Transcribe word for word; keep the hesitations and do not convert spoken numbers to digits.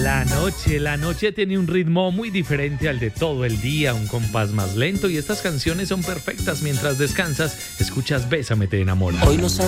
La noche, la noche tiene un ritmo muy diferente al de todo el día, un compás más lento y estas canciones son perfectas mientras descansas, escuchas Bésame te enamora. Hoy los